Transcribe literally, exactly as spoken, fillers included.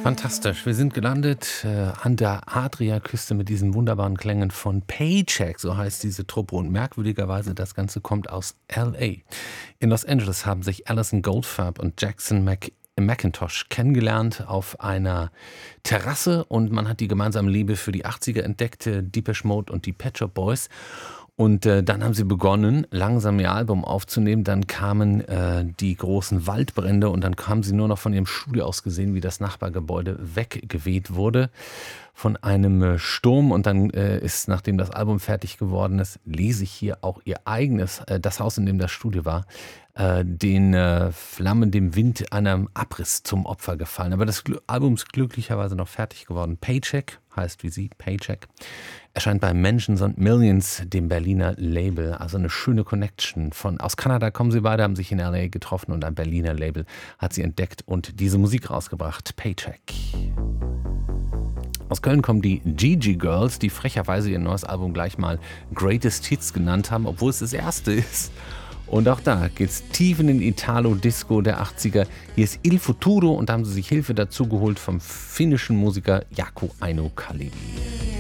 Fantastisch. Wir sind gelandet äh, an der Adriaküste mit diesen wunderbaren Klängen von Paycheck, so heißt diese Truppe. Und merkwürdigerweise, das Ganze kommt aus L A. In Los Angeles haben sich Alison Goldfarb und Jackson Mc McIntosh kennengelernt auf einer Terrasse und man hat die gemeinsame Liebe für die achtziger entdeckt, äh, Depeche Mode und die Pet Shop Boys. Und äh, dann haben sie begonnen, langsam ihr Album aufzunehmen. Dann kamen äh, die großen Waldbrände und dann haben sie nur noch von ihrem Studio aus gesehen, wie das Nachbargebäude weggeweht wurde von einem äh, Sturm. Und dann äh, ist, nachdem das Album fertig geworden ist, lese ich hier auch ihr eigenes, äh, das Haus, in dem das Studio war, äh, den äh, Flammen, dem Wind, einem Abriss zum Opfer gefallen. Aber das Gl- Album ist glücklicherweise noch fertig geworden. Paycheck heißt wie sie, Paycheck. Erscheint bei Mentions and Millions, dem Berliner Label. Also eine schöne Connection. Von, aus Kanada kommen sie beide, haben sich in L A getroffen und ein Berliner Label hat sie entdeckt und diese Musik rausgebracht. Paycheck. Aus Köln kommen die Gigi Girls, die frecherweise ihr neues Album gleich mal Greatest Hits genannt haben, obwohl es das erste ist. Und auch da geht's tief in den Italo-Disco der achtziger. Hier ist Il Futuro und da haben sie sich Hilfe dazu geholt vom finnischen Musiker Jaakko Aino Kalevi.